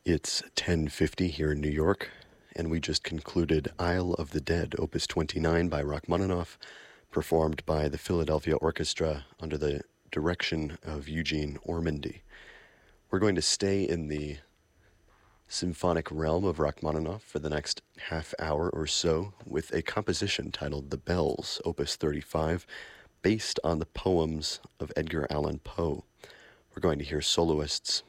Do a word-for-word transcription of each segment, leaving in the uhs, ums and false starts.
It's ten fifty here in New York, and we just concluded Isle of the Dead, Opus twenty-nine by Rachmaninoff, performed by the Philadelphia Orchestra under the direction of Eugene Ormandy. We're going to stay in the symphonic realm of Rachmaninoff for the next half hour or so with a composition titled The Bells, Opus thirty-five, based on the poems of Edgar Allan Poe. We're going to hear soloists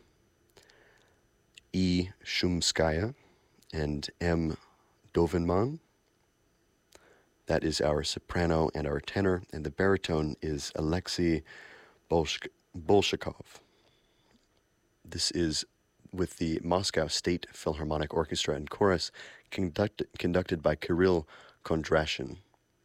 E. Shumskaya and M. Dovenman. That is our soprano and our tenor, and the baritone is Alexei Bolshak- Bolshakov. This is with the Moscow State Philharmonic Orchestra and Chorus, conduct- conducted by Kirill Kondrashin.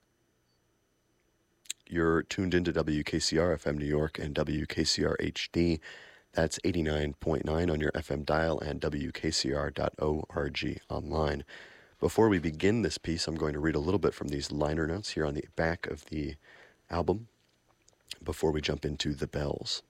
You're tuned into W K C R F M New York and W K C R H D. That's eighty-nine point nine on your F M dial and W K C R dot org online. Before we begin this piece, I'm going to read a little bit from these liner notes here on the back of the album before we jump into The Bells.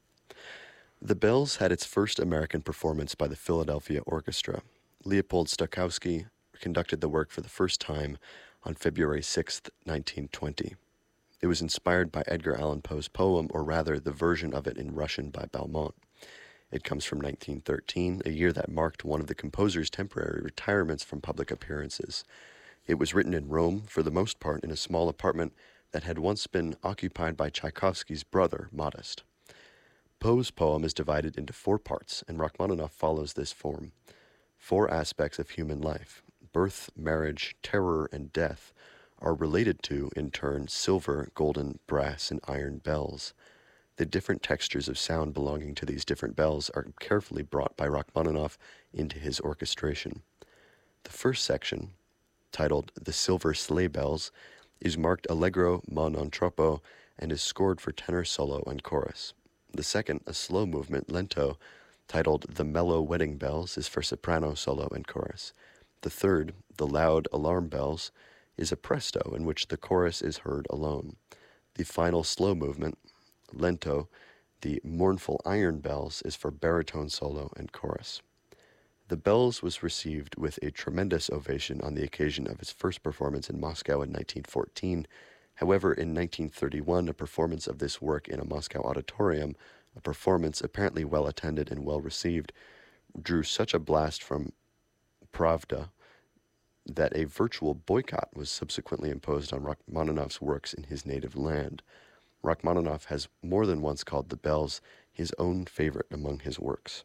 The Bells had its first American performance by the Philadelphia Orchestra. Leopold Stokowski conducted the work for the first time on February sixth, nineteen twenty. It was inspired by Edgar Allan Poe's poem, or rather the version of it in Russian by Balmont. It comes from nineteen thirteen, a year that marked one of the composer's temporary retirements from public appearances. It was written in Rome, for the most part in a small apartment that had once been occupied by Tchaikovsky's brother, Modest. Poe's poem is divided into four parts, and Rachmaninoff follows this form. Four aspects of human life, birth, marriage, terror, and death, are related to, in turn, silver, golden, brass, and iron bells. The different textures of sound belonging to these different bells are carefully brought by Rachmaninoff into his orchestration. The first section, titled The Silver Sleigh Bells, is marked Allegro ma non troppo and is scored for tenor solo and chorus. The second, a slow movement, lento, titled The Mellow Wedding Bells, is for soprano, solo, and chorus. The third, The Loud Alarm Bells, is a presto in which the chorus is heard alone. The final slow movement, lento, The Mournful Iron Bells, is for baritone solo and chorus. The Bells was received with a tremendous ovation on the occasion of its first performance in Moscow in nineteen fourteen. However, in nineteen thirty-one, a performance of this work in a Moscow auditorium, a performance apparently well attended and well received, drew such a blast from Pravda that a virtual boycott was subsequently imposed on Rachmaninoff's works in his native land. Rachmaninoff has more than once called The Bells his own favorite among his works.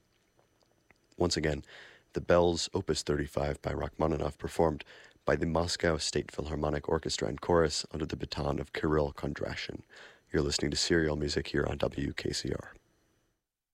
Once again, The Bells, Opus thirty-five by Rachmaninoff, performed by the Moscow State Philharmonic Orchestra and Chorus under the baton of Kirill Kondrashin. You're listening to Serial Music here on W K C R.